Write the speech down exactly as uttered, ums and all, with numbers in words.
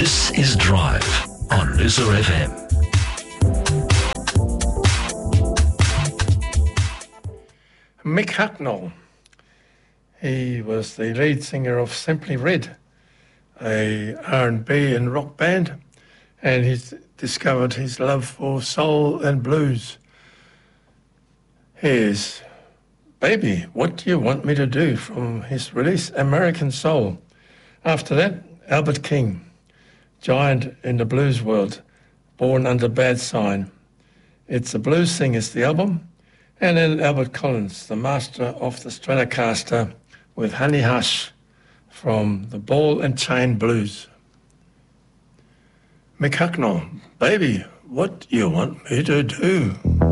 This is Drive on Loser F M. Mick Hucknall. He was the lead singer of Simply Red, a R and B and rock band, and he's discovered his love for soul and blues. Here's Baby, What Do You Want Me to Do from his release American Soul. After that, Albert King, giant in the blues world, born under bad sign. It's the Blues Singers, the album. And then Albert Collins, the master of the Stratocaster, with Honey Hush from the Ball and Chain Blues. Mick Hucknall, Baby, What Do You Want Me to Do?